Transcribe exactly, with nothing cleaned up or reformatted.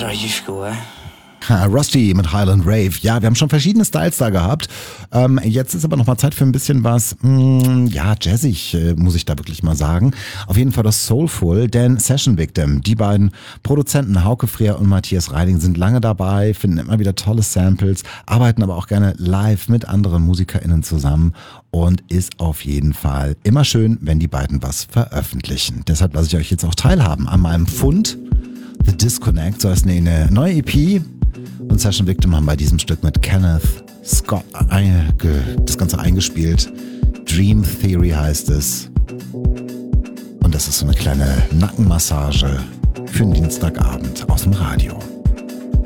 Rajushko, eh? Rusty mit Highland Rave. Ja, wir haben schon verschiedene Styles da gehabt. Ähm, jetzt ist aber noch mal Zeit für ein bisschen was, mh, ja, jazzig, äh, muss ich da wirklich mal sagen. Auf jeden Fall das Soulful, denn Session Victim, die beiden Produzenten Hauke Freer und Matthias Reiling sind lange dabei, finden immer wieder tolle Samples, arbeiten aber auch gerne live mit anderen MusikerInnen zusammen und ist auf jeden Fall immer schön, wenn die beiden was veröffentlichen. Deshalb lasse ich euch jetzt auch teilhaben an meinem Fund. The Disconnect, so heißt eine neue E P. Und Session Victim haben bei diesem Stück mit Kenneth Scott das Ganze eingespielt. Dream Theory heißt es. Und das ist so eine kleine Nackenmassage für den Dienstagabend aus dem Radio.